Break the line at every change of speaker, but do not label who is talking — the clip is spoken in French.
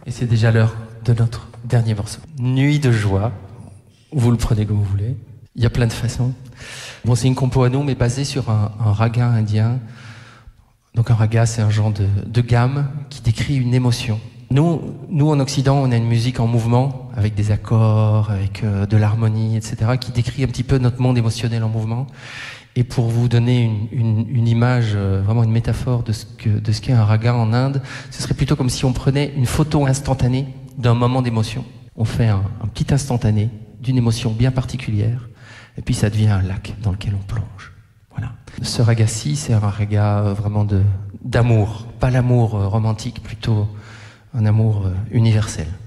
Et c'est déjà l'heure de notre dernier morceau. Nuit de joie, vous le prenez comme vous voulez. Il y a plein de façons. Bon, c'est une compo à nous, mais basée sur un raga indien. Donc un raga, c'est un genre de gamme qui décrit une émotion. Nous, en Occident, on a une musique en mouvement, avec des accords, avec de l'harmonie, etc., qui décrit un petit peu notre monde émotionnel en mouvement. Et pour vous donner une image, vraiment une métaphore de ce qu'est un raga en Inde, ce serait plutôt comme si on prenait une photo instantanée d'un moment d'émotion. On fait un petit instantané d'une émotion bien particulière, et puis ça devient un lac dans lequel on plonge. Voilà. Ce raga-ci, c'est un raga vraiment d'amour, pas l'amour romantique, plutôt un amour universel.